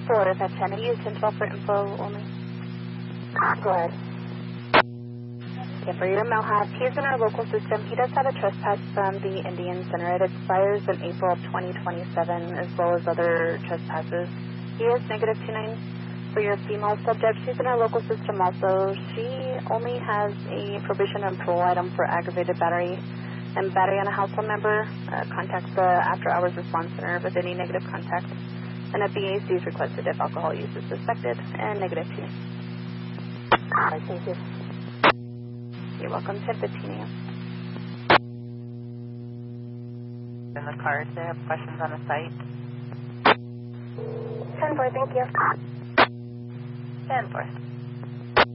For Fetch Kennedy, use 1012 for info only. Go ahead. Okay, for your Melhat, he is in our local system. He does have a trespass from the Indian Center. It expires in April of 2027, as well as other trespasses. He is negative 29. For your female subject, she's in our local system also. She only has a probation and parole item for aggravated battery and battery on a household member. Contact the after-hours response center with any negative contact. And a BAC is requested if alcohol use is suspected, and negative 2. All right, thank you. You're welcome. 10:15 a.m. In the card, they have questions on the site. 10-4, thank you. 10-4.